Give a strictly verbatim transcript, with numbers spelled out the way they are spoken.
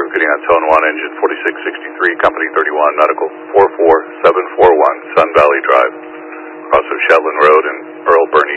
getting on Zone one, engine forty-six sixty-three, Company thirty-one, Nautical four four seven four one, Sun Valley Drive, cross of Shetland Road and Earl Burney